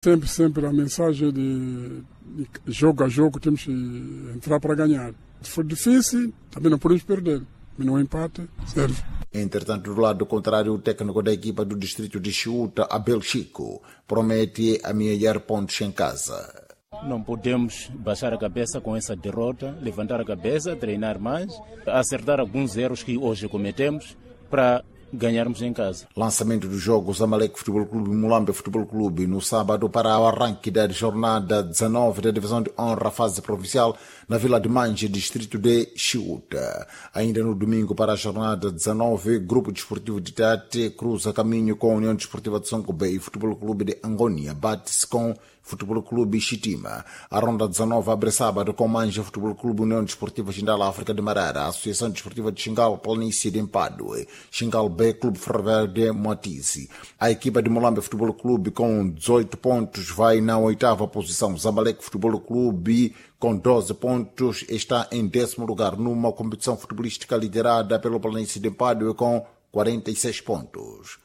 sempre a mensagem de jogo a jogo temos que entrar para ganhar. Se for difícil, também não podemos perder. Mas no empate, serve. Entretanto, do lado contrário, o técnico da equipa do distrito de Chiuta, Abel Chico, promete amealhar pontos em casa. Não podemos baixar a cabeça com essa derrota, levantar a cabeça, treinar mais, acertar alguns erros que hoje cometemos para ganharmos em casa. Lançamento dos jogos Zamalek Futebol Clube e Mulamba Futebol Clube no sábado para o arranque da jornada 19 da Divisão de Honra Fase Provincial na Vila de Manje, distrito de Chiuta. Ainda no domingo para a jornada 19, Grupo Desportivo de Tete cruza caminho com a União Desportiva de Soncobe e Futebol Clube de Angônia, bate-se com Futebol Clube Chitima. A ronda 19 abre sábado com Manja Futebol Clube, União Desportiva Xingala África de Marara, Associação Desportiva de Xingal Planície de Empadue, Xingal B Clube Ferroviário de Moatize. A equipa de Mulamba Futebol Clube com 18 pontos vai na 8ª posição. Zamalek Futebol Clube com 12 pontos está em 10º lugar numa competição futebolística liderada pelo Planície de Empadue com 46 pontos.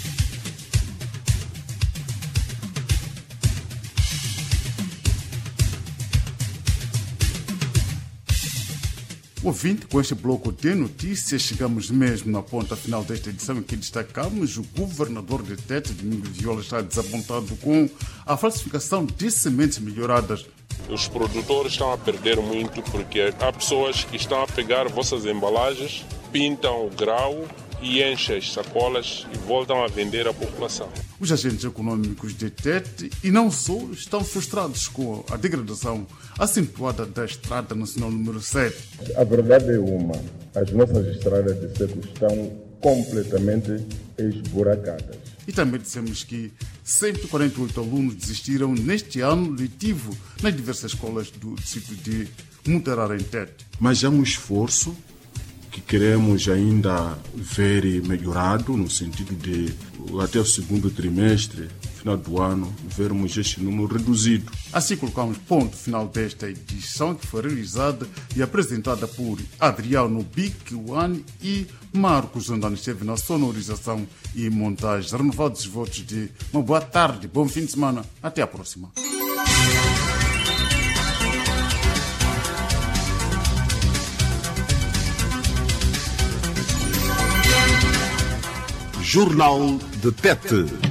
Ouvinte, com este bloco de notícias, chegamos mesmo na ponta final desta edição em que destacamos o governador de Tete, Domingos Viola, está desapontado com a falsificação de sementes melhoradas. Os produtores estão a perder muito porque há pessoas que estão a pegar vossas embalagens, pintam o grau e enchem as sacolas e voltam a vender à população. Os agentes econômicos de Tete e não só estão frustrados com a degradação acentuada da Estrada Nacional número 7. A verdade é uma, as nossas estradas de seco estão completamente esburacadas. E também dissemos que 148 alunos desistiram neste ano letivo nas diversas escolas do distrito de Mutarara em Tete. Mas é um esforço que queremos ainda ver melhorado, no sentido de, até o segundo trimestre, final do ano, vermos este número reduzido. Assim colocamos ponto final desta edição, que foi realizada e apresentada por Adriano Bic-One e Marcos Andani. Esteve na sonorização e montagem. Renovados os votos de uma boa tarde, bom fim de semana, até a próxima. Jornal de Tete.